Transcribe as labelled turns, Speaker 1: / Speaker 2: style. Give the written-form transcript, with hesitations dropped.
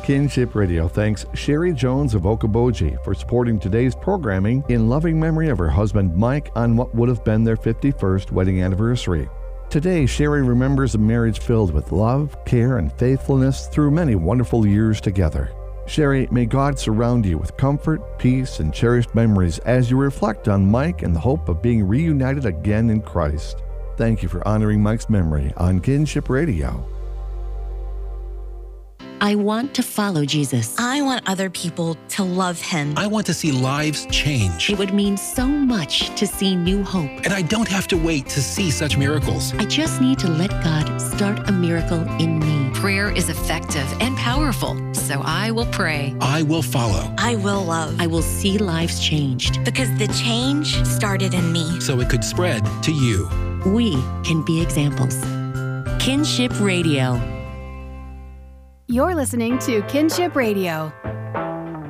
Speaker 1: Kinship Radio thanks Sherry Jones of Okoboji for supporting today's programming in loving memory of her husband Mike on what would have been their 51st wedding anniversary. Today, Sherry remembers a marriage filled with love, care, and faithfulness through many wonderful years together. Sherry, may God surround you with comfort, peace, and cherished memories as you reflect on Mike and the hope of being reunited again in Christ. Thank you for honoring Mike's memory on Kinship Radio.
Speaker 2: I want to follow Jesus.
Speaker 3: I want other people to love him.
Speaker 4: I want to see lives change.
Speaker 2: It would mean so much to see new hope.
Speaker 4: And I don't have to wait to see such miracles.
Speaker 2: I just need to let God start a miracle in me.
Speaker 5: Prayer is effective and powerful, so I will pray.
Speaker 4: I will follow.
Speaker 3: I will love.
Speaker 2: I will see lives changed.
Speaker 3: Because the change started in me.
Speaker 4: So it could spread to you.
Speaker 2: We can be examples. Kinship Radio.
Speaker 6: You're listening to Kinship Radio.